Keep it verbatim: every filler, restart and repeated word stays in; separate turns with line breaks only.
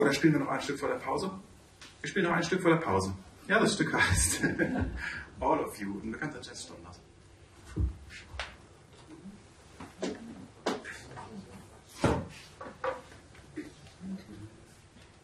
Oder spielen wir noch ein Stück vor der Pause? Wir spielen noch ein Stück vor der Pause. Ja, das Stück heißt All of You, ein bekannter Jazzstandard.